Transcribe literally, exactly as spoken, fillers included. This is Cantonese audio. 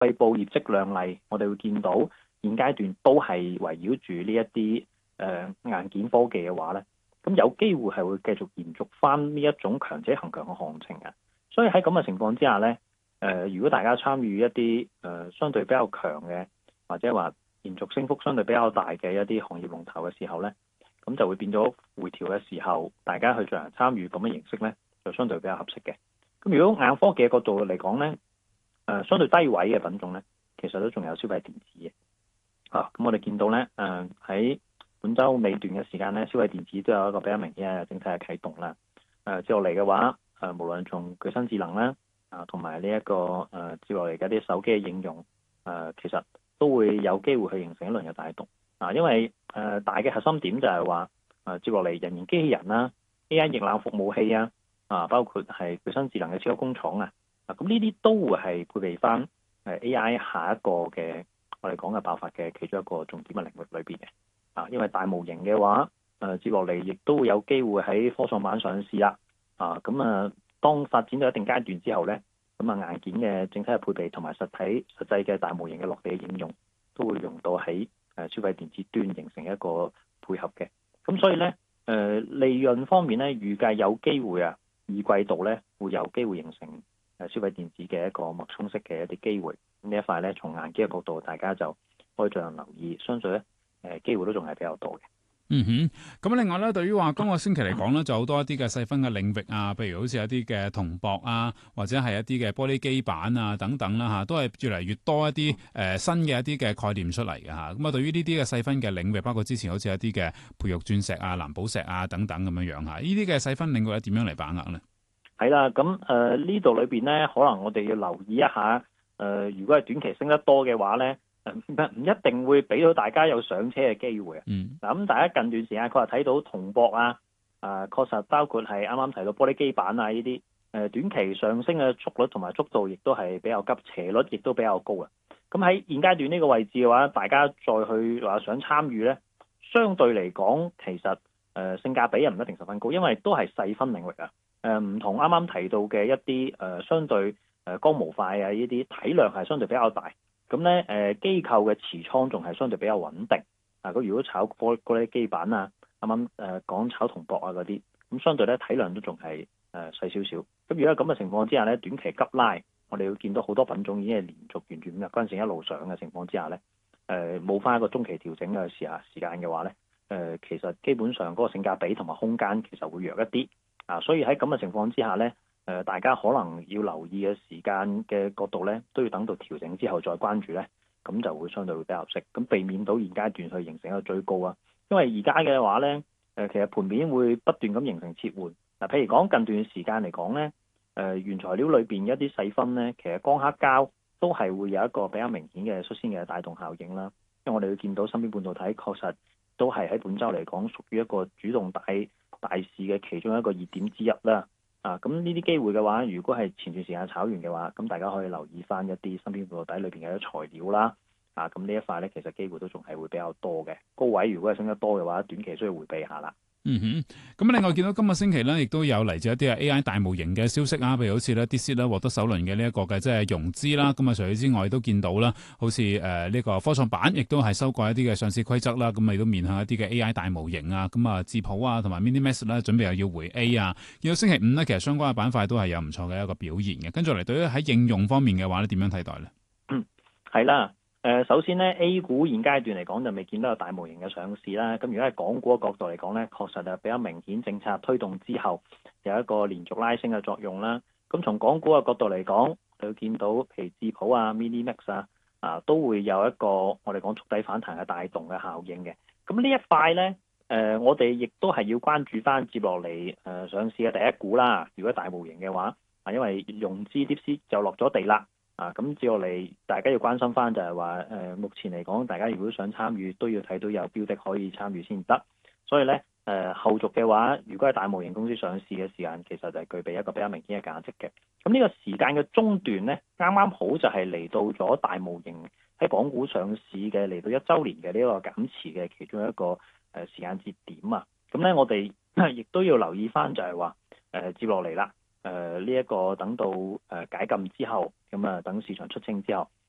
季報業績亮麗，我哋會見到現階段都係圍繞住呢一啲誒硬件科技嘅話咧，咁有機會係會繼續延續翻呢一種強者恒強嘅行情嘅。所以喺咁嘅情況之下咧，誒、呃、如果大家參與一啲誒、呃、相對比較強嘅，或者話延續升幅相對比較大嘅一啲行業龍頭嘅時候咧，咁就會變咗回調嘅時候，大家去進行參與咁嘅形式咧，就相對比較合適嘅。咁如果硬科技嘅角度嚟講咧，誒、呃、相對低位嘅品種咧，其實都仲有消費電子嘅。啊，咁我哋見到咧，誒、呃、喺本週尾段嘅時間咧，消費電子都有一個比較明顯嘅整體嘅啟動啦。誒接落嚟嘅話，誒、呃、無論從具身智能啦，啊同埋呢一個誒、呃、接落嚟嘅啲手機嘅應用，誒、呃、其實都會有機會去形成一輪嘅帶動。啊，因為誒、呃、大嘅核心點就係話，誒、呃、接落嚟人形機器人啦、A I 液冷服務器啊，啊包括係具身智能嘅超級工廠啊，啊咁呢啲都會係配備翻誒 A I 下一個嘅我哋講嘅爆發嘅其中一個重點嘅領域裏邊嘅。啊，因為大模型嘅話，誒、呃、接落嚟亦都會有機會喺科創板上市啦。啊，咁啊，當發展到一定階段之後咧，咁啊硬件嘅整體嘅配備同埋實體實際嘅大模型嘅落地嘅應用，都會用到喺誒消費電子端形成一個配合嘅。咁所以咧，誒、呃、利潤方面咧，預計有機會啊，二季度咧會有機會形成誒消費電子嘅一個脈衝式嘅一啲機會。咁呢一塊咧，從硬件嘅角度，大家就可以進行留意，相信咧誒機會都仲係比較多嘅。 嗯哼，咁另外咧，對於話今個星期嚟講咧，就好多一啲嘅細分嘅領域啊，譬如好似一啲嘅銅箔啊，或者係一啲嘅玻璃基板啊等等啦嚇，都係越嚟越多一啲誒、呃、新嘅一啲嘅概念出嚟嘅嚇。咁啊，對於呢啲嘅細分嘅領域，包括之前好似一啲嘅培育鑽石啊、藍寶石啊等等咁樣樣嚇，呢啲嘅細分領域咧點樣嚟把握呢？ 係啦，咁誒呢度裏邊咧，可能我哋要留意一下，誒、呃、如果係短期升得多嘅話咧。唔唔一定會俾到大家有上車嘅機會啊！ 嗯， 嗱咁大家近段時間確實睇到銅箔啊，啊確實包括係啱啱提到玻璃基板啊呢啲，誒短期上升嘅速率同埋速度亦都係比較急，斜率亦都比較高啊！咁喺現階段呢個位置嘅話，大家再去話想參與咧，相對嚟講其實誒、呃、性價比又唔一定十分高，因為都係細分領域啊！誒、呃、唔同啱啱提到嘅一啲誒、呃、相對誒光模塊啊呢啲體量係相對比較大。咁咧，誒機構嘅持倉仲係相對比較穩定。啊，佢如果炒嗰啲基板啊，啱啱誒講炒銅箔啊嗰啲，咁相對咧體量都仲係誒細少少。咁如果咁嘅情況之下咧，短期急拉，我哋會見到好多品種已經係連續沿住五日均線一路上嘅情況之下咧，誒冇翻一個中期調整嘅時下時間嘅話咧，誒、呃、其實基本上嗰個性價比同埋空間其實會弱一啲。啊，所以喺咁嘅情況之下咧。誒、呃，大家可能要留意嘅時間嘅角度咧，都要等到調整之後再關注咧，咁就會相對會比較合適，咁避免到現階段去形成一個追高啊。因為而家嘅話咧，誒、呃、其實盤面會不斷咁形成切換。嗱、呃，譬如講近段時間嚟講咧，誒、呃、原材料裏邊一啲細分咧，其實光刻膠都係會有一個比較明顯嘅率先嘅帶動效應啦。因為我哋會見到芯片半導體確實都係喺本週嚟講屬於一個主動大大市嘅其中一個熱點之一啦。啊，咁呢啲機會嘅話，如果係前段時間炒完嘅話，咁大家可以留意翻一啲芯片半導體裏邊嘅材料啦。啊，咁呢一塊咧，其實機會都仲係會比較多嘅。高位如果係升得多嘅話，短期需要迴避下啦。 嗯哼，咁另外見到今個星期咧，亦都有嚟自一啲 A I 大模型嘅消息啊，譬如好似咧 DeepSeek 咧獲得首輪嘅呢一個嘅即係融資啦。咁啊，除此之外都見到啦，好似誒呢個科創板亦都係修改一啲嘅上市規則啦。咁亦都面向一啲嘅 A I 大模型啊，咁啊智譜啊同埋 MiniMax 咧準備又要回 A 啊。見到星期五咧，其實相關嘅板塊都係有唔錯嘅一個表現嘅。跟住嚟對於喺應用方面嘅話咧，點樣睇待咧？ 嗯，係啦。誒、呃，首先咧 A 股現階段嚟講就未見到有大模型嘅上市啦。咁如果係港股嘅角度嚟講咧，確實就比較明顯政策推動之後有一個連續拉升嘅作用啦。咁從港股嘅角度嚟講，你會見到譬如智譜啊、MiniMax 啊，啊都會有一個我哋講觸底反彈嘅帶動嘅效應嘅。咁呢一塊咧，誒、呃、我哋亦都係要關注翻接落嚟誒上市嘅第一股啦。如果大模型嘅話，啊因為融資 DeepSeek 就落咗地啦。啊，咁接落嚟，大家要關心翻就係話，誒、呃，目前嚟講，大家如果想參與，都要睇到有標的可以參與先得。所以咧，誒、呃，後續嘅話，如果係大模型公司上市嘅時間，其實就係具備一個比較明顯嘅價值嘅。咁呢個時間嘅中段咧，啱啱好就係嚟到咗大模型喺港股上市嘅嚟到一週年嘅呢個減持嘅其中一個誒時間節點啊。咁咧，我哋亦都要留意翻就係話，誒、呃，接落嚟啦。誒呢一個等到誒、呃、解禁之後，咁啊等市場出清之後，